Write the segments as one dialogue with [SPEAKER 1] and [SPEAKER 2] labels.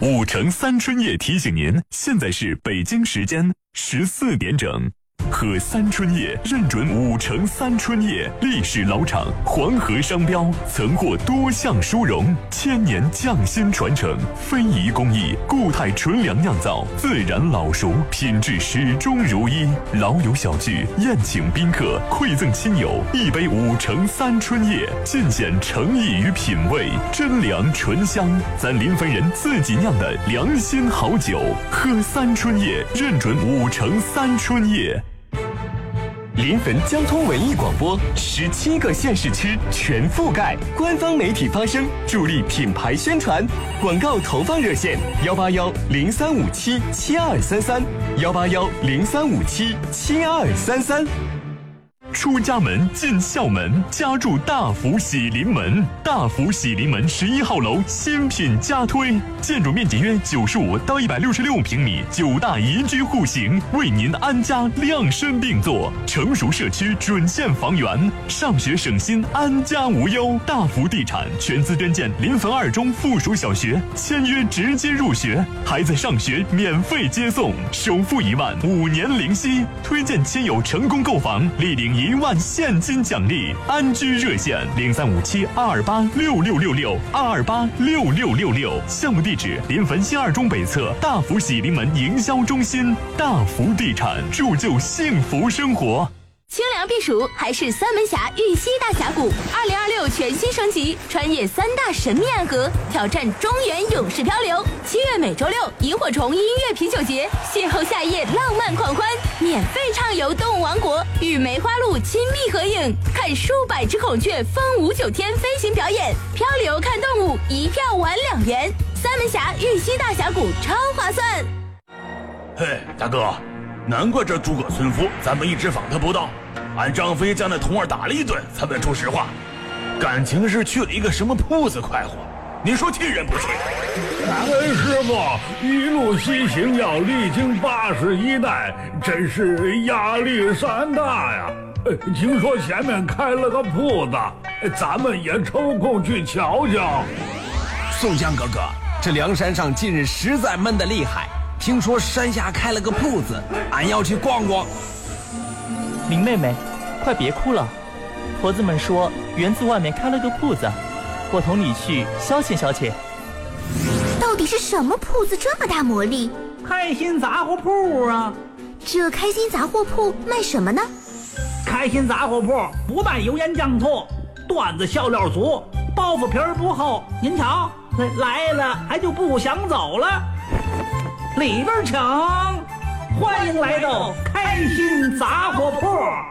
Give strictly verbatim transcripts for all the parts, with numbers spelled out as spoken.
[SPEAKER 1] 五城三春夜提醒您，现在是北京时间十四点整。喝三春夜认准五城三春夜，历史老厂，黄河商标，曾获多项殊荣，千年匠心传承，非遗工艺，固态纯粮酿造，自然老熟，品质始终如一。老友小聚，宴请宾客，馈赠亲友，一杯五城三春夜，尽显诚意与品味，真粮醇香，咱临汾人自己酿的良心好酒。喝三春夜认准五城三春夜。
[SPEAKER 2] 临汾交通文艺广播，十七个县市区全覆盖，官方媒体发声，助力品牌宣传。广告投放热线：幺八幺零三五七七二三三，幺八幺零三五七七二三三。
[SPEAKER 1] 出家门进校门，家住大福喜临门。大福喜临门十一号楼新品加推，建筑面积约九十五到一百六十六平米，九大宜居户型，为您安家量身定做。成熟社区准线房源，上学省心，安家无忧。大福地产全资捐建临汾二中附属小学，签约直接入学，孩子上学免费接送，首付一万，五年零息。推荐亲友成功购房，立领一万现金奖励。安居热线零三五七二二八六六六六二二八六六六六。项目地址：临汾新二中北侧大福喜临门营销中心。大福地产，铸就幸福生活。
[SPEAKER 3] 清凉避暑还是三门峡玉溪大峡谷？二零二六全新升级，穿越三大神秘暗河，挑战中原勇士漂流。七月每周六，萤火虫音乐啤酒节，邂逅夏夜浪漫狂欢，免费畅游动物王国，与梅花鹿亲密合影，看数百只孔雀风舞九天飞行表演，漂流看动物，一票玩两元。三门峡玉溪大峡谷超划算。
[SPEAKER 4] 嘿，大哥，难怪这诸葛村夫咱们一直访他不到。俺张飞将那童儿打了一顿，才问出实话，感情是去了一个什么铺子快活，你说气人不气？
[SPEAKER 5] 感恩师傅一路西行，要历经八十一代，真是压力山大呀！呃，听说前面开了个铺子，咱们也抽空去瞧瞧。
[SPEAKER 6] 宋江哥哥，这梁山上近日实在闷得厉害，听说山下开了个铺子，俺要去逛逛。
[SPEAKER 7] 林妹妹，快别哭了，婆子们说园子外面开了个铺子，我同你去消遣消遣。
[SPEAKER 8] 到底是什么铺子这么大魔力？
[SPEAKER 9] 开心杂货铺啊！
[SPEAKER 8] 这开心杂货铺卖什么呢？
[SPEAKER 9] 开心杂货铺不卖油盐酱醋，段子笑料足，包袱皮儿不厚。您瞧，来了还就不想走了。里边请，欢迎来到开心杂货铺。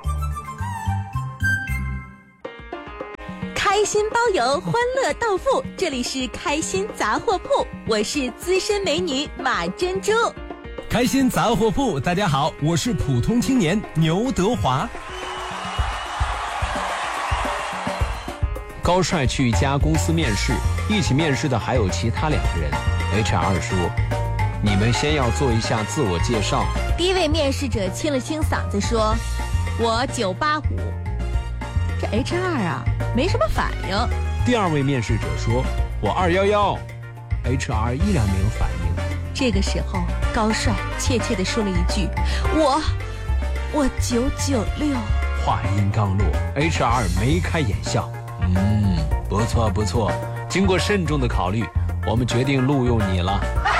[SPEAKER 3] 开心包邮，欢乐到付，这里是开心杂货铺，我是资深美女马珍珠。
[SPEAKER 6] 开心杂货铺，大家好，我是普通青年牛德华。高帅去一家公司面试，一起面试的还有其他两个人。H R 说，你们先要做一下自我介绍。
[SPEAKER 3] 第一位面试者清了清嗓子说，我九八五。这 H R 啊没什么反应。
[SPEAKER 6] 第二位面试者说，我二幺幺。H R 依然没有反应。
[SPEAKER 3] 这个时候高帅怯怯地说了一句，我我九九六。
[SPEAKER 6] 话音刚落， H R 眉开眼笑，嗯，不错不错，经过慎重的考虑，我们决定录用你了。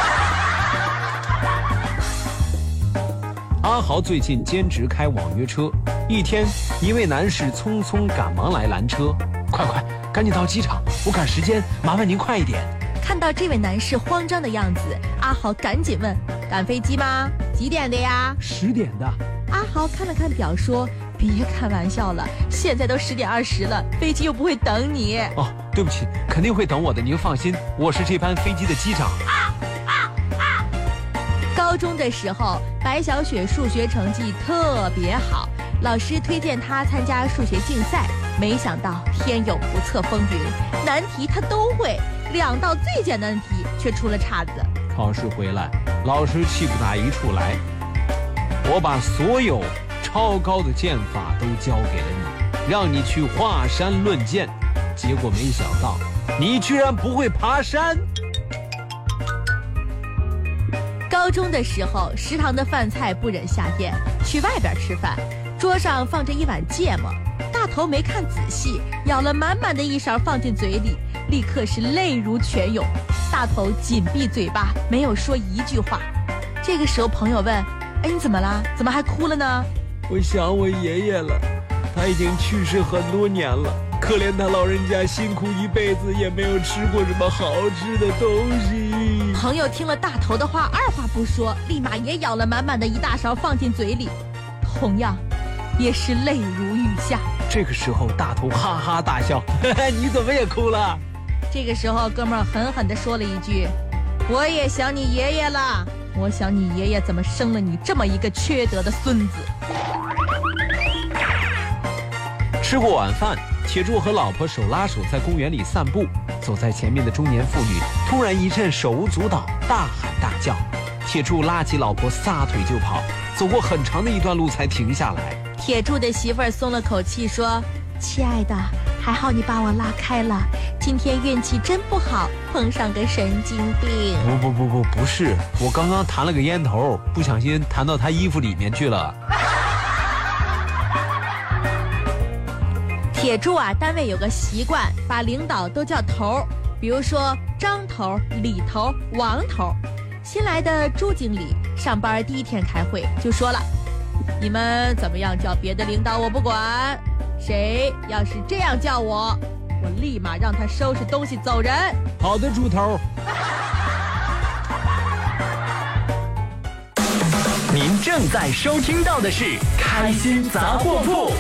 [SPEAKER 6] 阿豪最近兼职开网约车，一天，一位男士匆匆赶忙来拦车，快快，赶紧到机场，我赶时间，麻烦您快一点。
[SPEAKER 3] 看到这位男士慌张的样子，阿豪赶紧问，赶飞机吗？几点的呀？
[SPEAKER 6] 十点的。
[SPEAKER 3] 阿豪看了看表说，别开玩笑了，现在都十点二十了，飞机又不会等你。
[SPEAKER 6] 哦，对不起，肯定会等我的，您放心，我是这班飞机的机长。啊啊
[SPEAKER 3] 啊、高中的时候，白小雪数学成绩特别好，老师推荐她参加数学竞赛，没想到天有不测风云，难题她都会，两道最简单的题却出了岔子。
[SPEAKER 6] 考试回来，老师气不打一处来，我把所有超高的剑法都教给了你，让你去华山论剑，结果没想到你居然不会爬山。
[SPEAKER 3] 高中的时候，食堂的饭菜不忍下咽，去外边吃饭，桌上放着一碗芥末，大头没看仔细，舀了满满的一勺放进嘴里，立刻是泪如泉涌。大头紧闭嘴巴，没有说一句话。这个时候朋友问：哎，你怎么啦？怎么还哭了呢？
[SPEAKER 6] 我想我爷爷了，他已经去世很多年了，可怜他老人家辛苦一辈子也没有吃过什么好吃的东西。
[SPEAKER 3] 朋友听了大头的话，二话不说，立马也舀了满满的一大勺放进嘴里，同样也是泪如雨下。
[SPEAKER 6] 这个时候大头哈哈大笑，呵呵，你怎么也哭了？
[SPEAKER 3] 这个时候哥们儿狠狠地说了一句：我也想你爷爷了，我想你爷爷怎么生了你这么一个缺德的孙子。
[SPEAKER 6] 吃过晚饭，铁柱和老婆手拉手在公园里散步，走在前面的中年妇女突然一阵手舞足蹈，大喊大叫。铁柱拉起老婆撒腿就跑，走过很长的一段路才停下来。
[SPEAKER 3] 铁柱的媳妇儿松了口气说：亲爱的，还好你把我拉开了，今天运气真不好，碰上个神经病。
[SPEAKER 6] 不不不不不是，我刚刚弹了个烟头，不小心弹到他衣服里面去了。
[SPEAKER 3] 铁柱啊，单位有个习惯，把领导都叫头，比如说张头、李头、王头。新来的朱经理上班第一天开会就说了：你们怎么样叫别的领导我不管，谁要是这样叫我，我立马让他收拾东西走人。
[SPEAKER 6] 好的，猪头。
[SPEAKER 2] 您正在收听到的是开心杂货铺。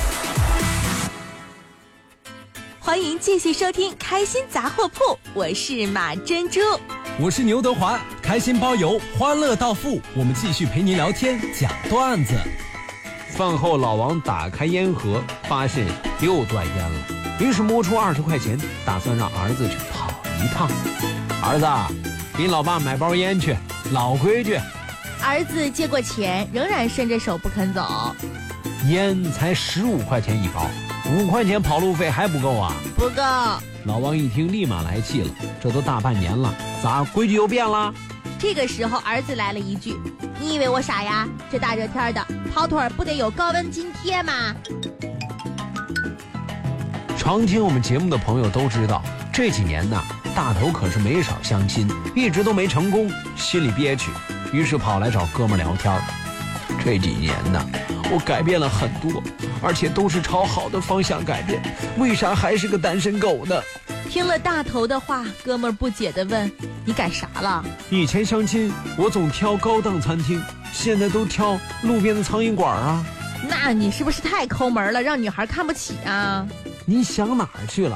[SPEAKER 3] 欢迎继续收听开心杂货铺，我是马珍珠，
[SPEAKER 10] 我是牛德华，开心包邮，欢乐到付，我们继续陪您聊天讲段子。
[SPEAKER 6] 饭后老王打开烟盒，发现又断烟了，于是摸出二十块钱，打算让儿子去跑一趟。儿子，给老爸买包烟去，老规矩。
[SPEAKER 3] 儿子接过钱，仍然伸着手不肯走。
[SPEAKER 6] 烟才十五块钱一包，五块钱跑路费还不够啊？
[SPEAKER 3] 不够。
[SPEAKER 6] 老王一听立马来气了，这都大半年了，咋规矩又变了？
[SPEAKER 3] 这个时候儿子来了一句：你以为我傻呀？这大热天的，跑腿不得有高温津贴吗？
[SPEAKER 6] 常听我们节目的朋友都知道，这几年呢，大头可是没少相亲，一直都没成功，心里憋屈，于是跑来找哥们聊天。这几年呢，我改变了很多，而且都是朝好的方向改变，为啥还是个单身狗呢？
[SPEAKER 3] 听了大头的话，哥们儿不解地问：你改啥了？
[SPEAKER 6] 以前相亲我总挑高档餐厅，现在都挑路边的苍蝇馆啊。
[SPEAKER 3] 那你是不是太抠门了，让女孩看不起啊？
[SPEAKER 6] 你想哪儿去了？